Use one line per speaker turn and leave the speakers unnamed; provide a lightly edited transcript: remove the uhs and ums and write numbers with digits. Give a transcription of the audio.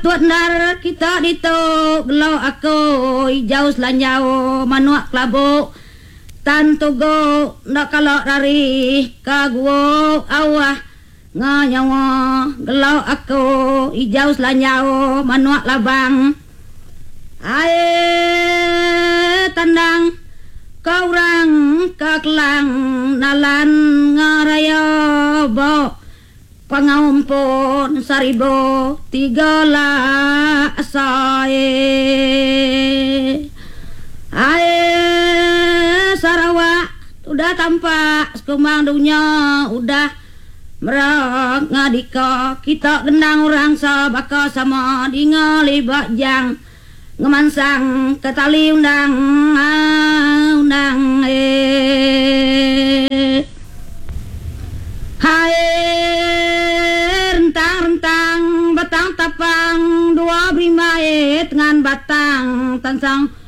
tuat nar kita dito gelo aku hijau selanyau manuak kelabu tantugo nak kalau dari kaguo awah nganyawa gelo aku hijau selanyau manuak labang ae tandang kaurang kaklang nalan ngaraya bo pangampun saribo tiga la asae ae Sarawak udah tampak sekumang dunia udah merang ngadika kita gendang orang sabaka sama dingali bajang ngemansang ketali undang hai rentang batang tapang dua brimae dengan batang tansang